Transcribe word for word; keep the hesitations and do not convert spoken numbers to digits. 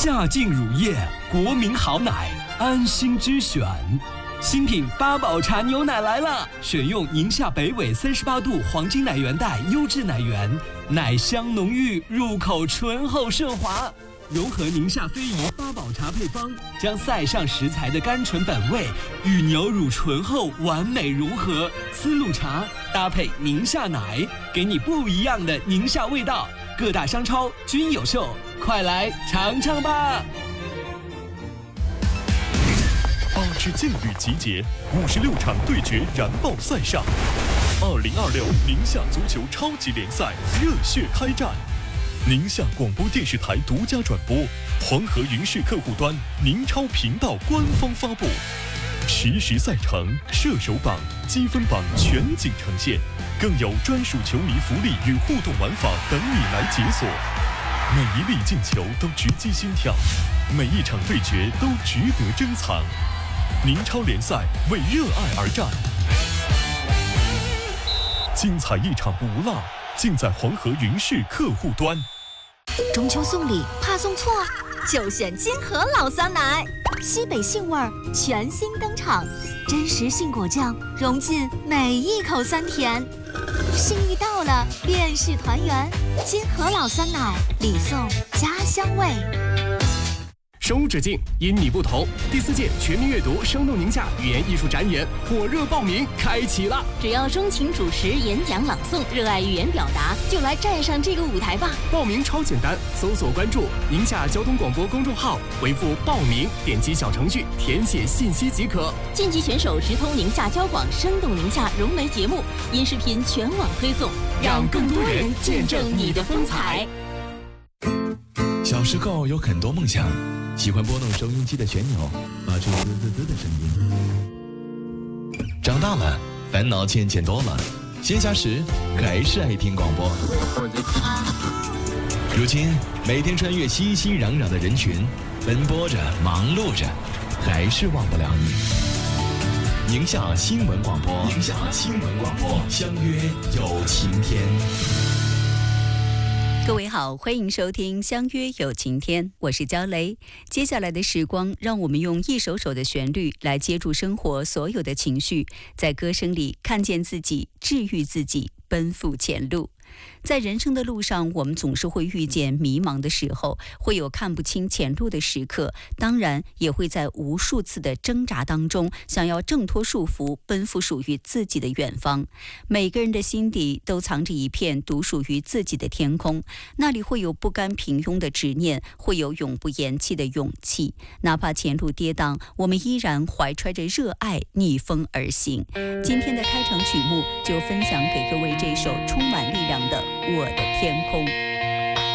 夏净乳液，国民好奶，安心之选。新品八宝茶牛奶来了，选用宁夏北纬三十八度黄金奶源带优质奶源，奶香浓郁，入口醇厚顺滑。融合宁夏非遗八宝茶配方，将塞上食材的甘醇本味与牛乳醇厚完美融合。丝路茶搭配宁夏奶，给你不一样的宁夏味道。各大商超均有售，快来尝尝吧！ 八支劲旅集结，五十六场对决燃爆赛上。二零二六宁夏足球超级联赛热血开战。宁夏广播电视台独家转播，黄河云视客户端宁超频道官方发布，实时赛程、射手榜、积分榜全景呈现，更有专属球迷福利与互动玩法等你来解锁。每一粒进球都直击心跳，每一场对决都值得珍藏。宁超联赛为热爱而战，精彩一场不落，尽在黄河云视客户端。 中秋送礼怕送错，就选金河老酸奶，西北杏味儿全新登场，真实杏果酱融进每一口酸甜，幸运到了便是团圆。金河老酸奶，礼送家乡味。 生无止境，因你不同。第四届全民阅读生动宁夏语言艺术展演火热报名开启了！ 只要钟情主持、演讲、朗诵，热爱语言表达，就来站上这个舞台吧！ 报名超简单，搜索关注宁夏交通广播公众号，回复报名，点击小程序填写信息即可。 晋级选手直通宁夏交广生动宁夏融媒节目，音视频全网推送， 让更多人见证你的风采。 小时候有很多梦想。喜欢拨弄收音机的旋钮，发出滋滋滋的声音。长大了，烦恼渐渐多了，闲暇时还是爱听广播。如今，每天穿越熙熙攘攘的人群，奔波着，忙碌着，还是忘不了你。宁夏新闻广播，宁夏新闻广播，相约有晴天。 各位好，欢迎收听相约有晴天，我是焦雷。接下来的时光，让我们用一首首的旋律来接住生活所有的情绪，在歌声里看见自己，治愈自己，奔赴前路。在人生的路上，我们总是会遇见迷茫的时候，会有看不清前路的时刻，当然也会在无数次的挣扎当中，想要挣脱束缚，奔赴属于自己的远方。每个人的心底都藏着一片独属于自己的天空，那里会有不甘平庸的执念，会有永不言弃的勇气。哪怕前路跌宕，我们依然怀揣着热爱，逆风而行。今天的开场曲目就分享给各位这首充满力量的《我的天空》。